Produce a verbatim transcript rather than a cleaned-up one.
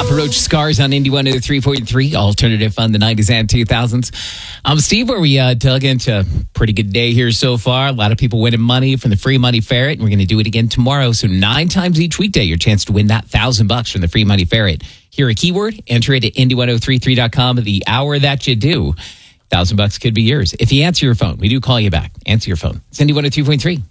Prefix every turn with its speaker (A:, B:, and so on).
A: Papa Roach Scars on Indy one oh three point three, alternative fun, the nineties and two thousands. I'm Steve, where we uh, dug into a pretty good day here so far. A lot of people winning money from the Free Money Ferret, and we're going to do it again tomorrow. So nine times each weekday, your chance to win that thousand bucks from the Free Money Ferret. Hear a keyword, enter it at indy ten thirty-three dot com. The hour that you do, thousand bucks could be yours. If you answer your phone, we do call you back. Answer your phone. It's Indy one oh three point three.